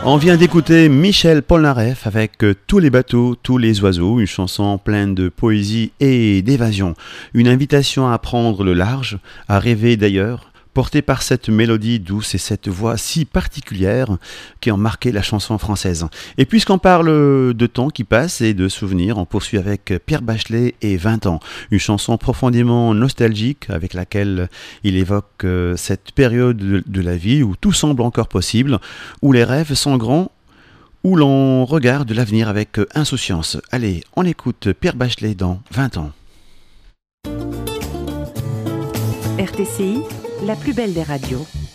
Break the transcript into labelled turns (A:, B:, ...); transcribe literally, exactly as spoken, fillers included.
A: On vient d'écouter Michel Polnareff avec Tous les bateaux, tous les oiseaux, une chanson pleine de poésie et d'évasion. Une invitation à prendre le large, à rêver d'ailleurs, portée par cette mélodie douce et cette voix si particulière qui ont marqué la chanson française. Et puisqu'on parle de temps qui passe et de souvenirs, on poursuit avec Pierre Bachelet et vingt ans, une chanson profondément nostalgique avec laquelle il évoque cette période de la vie où tout semble encore possible, où les rêves sont grands, où l'on regarde l'avenir avec insouciance. Allez, on écoute Pierre Bachelet dans vingt ans.
B: R T C I, la plus belle des radios.